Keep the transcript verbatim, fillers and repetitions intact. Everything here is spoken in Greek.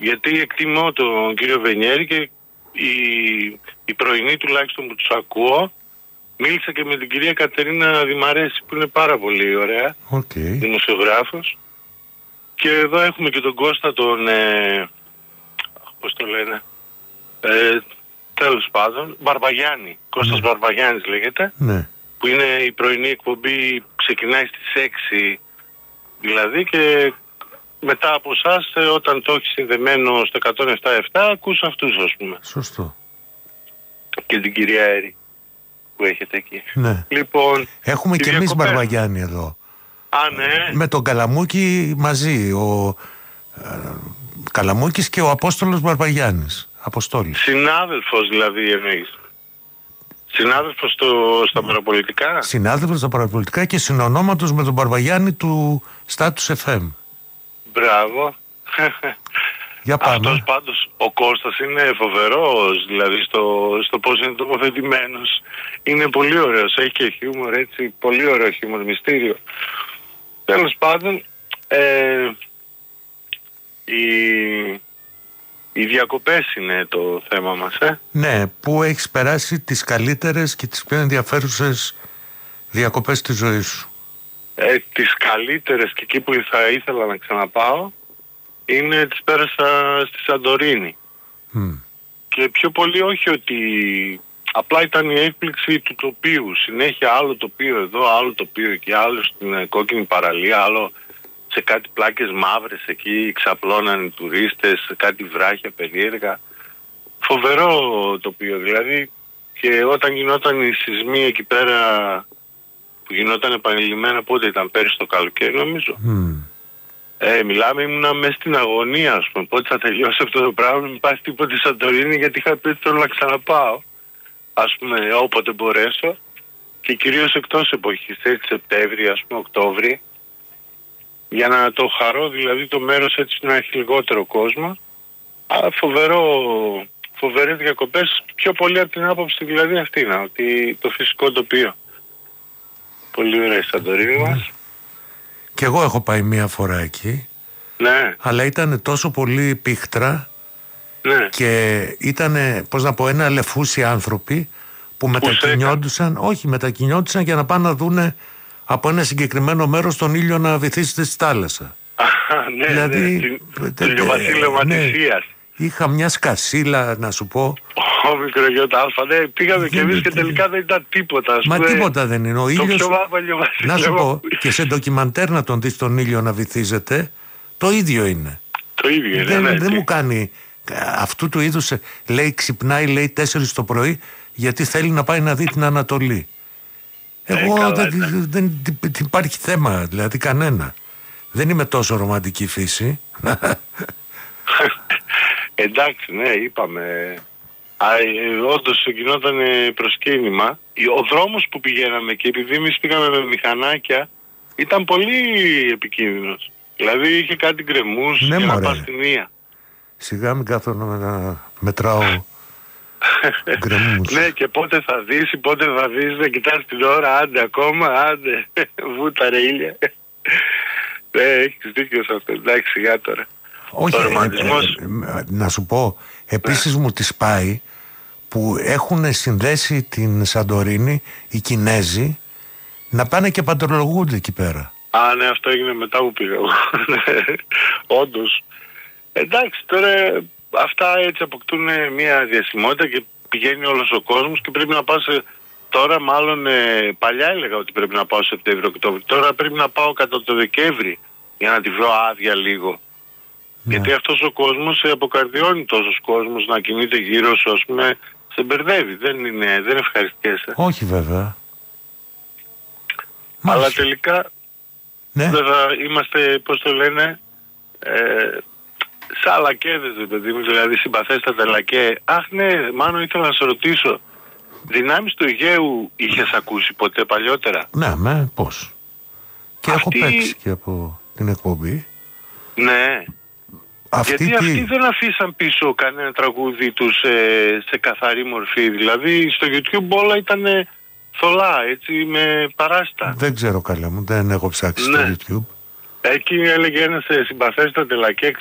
Γιατί εκτιμώ τον κύριο Βενιέρη και η, η πρωινή τουλάχιστον που τους ακούω, μίλησα και με την κυρία Κατερίνα Δημαρέση που είναι πάρα πολύ ωραία, okay. δημοσιογράφος. Και εδώ έχουμε και τον Κώστα τον, ε, πώς το λένε, ε, τέλος πάντων, Μπαρβαγιάννη, Κώστας ναι. Μπαρβαγιάννης λέγεται, ναι. που είναι η πρωινή εκπομπή, ξεκινάει στις έξι δηλαδή και μετά από εσάς όταν το έχει συνδεμένο στο εκατόν επτά κόμμα επτά ακούς αυτούς ας πούμε. Σωστό. Και την κυρία Έρη που έχετε εκεί. Ναι. Λοιπόν, έχουμε και εμείς Μπαρβαγιάννη εδώ. Α, ναι. Με τον Καλαμούκη μαζί, ο ε, Καλαμούκης και ο Απόστολος Μπαρβαγιάννης. Αποστόλης. Συνάδελφος δηλαδή εννοείς. Συνάδελφος στο, στα παραπολιτικά. Συνάδελφος στα παραπολιτικά και συνονόματος με τον Μπαρβαγιάννη του Status εφ εμ. Μπράβο. Για πάμε. Αυτός πάντως ο Κώστας είναι φοβερός, δηλαδή στο, στο πώς είναι τοποθετημένος. Είναι πολύ ωραίος, έχει και χιούμορ έτσι, πολύ ωραίο χιούμορ, μυστήριο. Τέλος πάντων, ε, οι, οι διακοπές είναι το θέμα μας, ε. Ναι, που έχεις περάσει τις καλύτερες και τις πιο ενδιαφέρουσες διακοπές της ζωής σου. Ε, τις καλύτερες και εκεί που θα ήθελα να ξαναπάω είναι τις πέρασα στη Σαντορίνη. Mm. Και πιο πολύ όχι ότι απλά ήταν η έκπληξη του τοπίου. Συνέχεια άλλο τοπίο εδώ, άλλο τοπίο εκεί, άλλο στην κόκκινη παραλία, άλλο σε κάτι πλάκες μαύρες εκεί, ξαπλώναν οι τουρίστες, σε κάτι βράχια περίεργα. Φοβερό τοπίο δηλαδή. Και όταν γινόταν οι σεισμοί εκεί πέρα, που γινόταν επανειλημμένα, πότε ήταν, πέρυσι το καλοκαίρι νομίζω. Mm. Ε, μιλάμε, ήμουνα μέσα στην αγωνία, ας πούμε, πότε θα τελειώσει αυτό το πράγμα, μην πας τίποτε Σαντορίνη, γιατί είχα πει ότι θέλω να ξαναπάω, ας πούμε, όποτε μπορέσω, και κυρίως εκτός εποχής, έτσι, Σεπτέμβρη, ας πούμε, Οκτώβρη, για να το χαρώ, δηλαδή το μέρος έτσι να έχει λιγότερο κόσμο. Αλλά φοβερό, φοβερές διακοπές, πιο πολύ από την άποψη δηλαδή αυτή, να, ότι το φυσικό τοπίο. Πολύ ωραία η Σαντορίνη μας. Και εγώ έχω πάει μία φορά εκεί. Ναι. Αλλά ήταν τόσο πολύ πίχτρα. Ναι. Και ήταν, πώς να πω, ένα αλεφούσιοι άνθρωποι που μετακινιόντουσαν, όχι μετακινιόντουσαν για να πάνε να δούνε από ένα συγκεκριμένο μέρος τον ήλιο να βυθίσετε στη θάλασσα. Ναι, δηλαδή, ναι, το ηλιοβασίλευμα της Ίας. Είχα μια σκασίλα, να σου πω. Ω μικρογιώτα αλφα, ναι, πήγαμε κι εμείς και τελικά δεν ήταν τίποτα. Μα πούμε, τίποτα δεν είναι. Ο ήλιος, να σου πω, και σε ντοκιμαντέρ να τον δεις τον ήλιο να βυθίζεται, το ίδιο είναι. Το ίδιο είναι, δεν, ναι, δεν και... μου κάνει αυτού του είδους, λέει ξυπνάει, λέει τέσσερις το πρωί, γιατί θέλει να πάει να δει την Ανατολή. Εγώ ε, δεν, δεν, δεν, δεν υπάρχει θέμα, δηλαδή κανένα. Δεν είμαι τόσο ρομαντική φύση. Εντάξει, ναι, είπαμε. Όντως γινόταν προσκύνημα. Ο δρόμος που πηγαίναμε και επειδή εμείς πήγαμε με μηχανάκια ήταν πολύ επικίνδυνος. Δηλαδή είχε κάτι γκρεμούς ναι, και μωρέ. να πας στην Ία. Σιγά μην κάθομαι να μετράω γκρεμούς. Ναι, και πότε θα δεις, πότε θα δεις, να κοιτάς την ώρα, άντε ακόμα, άντε, βούτα ρε ήλια. Ναι, έχεις δίκιο σε αυτό, εντάξει, σιγά τώρα. Όχι, ε, ε, ε, να σου πω, επίσης μου τις πάει που έχουν συνδέσει την Σαντορίνη οι Κινέζοι να πάνε και παντρολογούνται εκεί πέρα. Α, ναι, αυτό έγινε μετά που πήγα εγώ. Όντως. Εντάξει, τώρα αυτά έτσι αποκτούν μια διασημότητα και πηγαίνει όλος ο κόσμος και πρέπει να πας τώρα, μάλλον ε, παλιά έλεγα ότι πρέπει να πάω Σεπτέμβριο-Οκτώβριο. Τώρα πρέπει να πάω κατά το Δεκέμβρη για να τη βρω άδεια λίγο. Ναι. Γιατί αυτός ο κόσμος αποκαρδιώνει τόσος κόσμος να κινείται γύρω σου, ας πούμε, σε μπερδεύει. Δεν είναι, δεν ευχαριστιέσαι. Όχι βέβαια. Αλλά Μάλιστα. τελικά ναι. βέβαια είμαστε, πώς το λένε, ε, σαν λακέδες, παιδί μου, δηλαδή συμπαθέστατα λακέ. Αχ ναι, μάλλον ήθελα να σε ρωτήσω, δυνάμεις του Αιγαίου είχες ακούσει ποτέ παλιότερα? Ναι, με πώς. Και Αυτή... έχω παίξει και από την εκπομπή. Ναι. Αυτή Γιατί τι... αυτοί δεν αφήσαν πίσω κανένα τραγούδι τους σε, σε καθαρή μορφή. Δηλαδή στο YouTube όλα ήταν θολά, έτσι, με παράστα. Δεν ξέρω καλά μου, δεν έχω ψάξει ναι. στο YouTube. Εκεί έλεγε ένας συμπαθέστατε λακέ,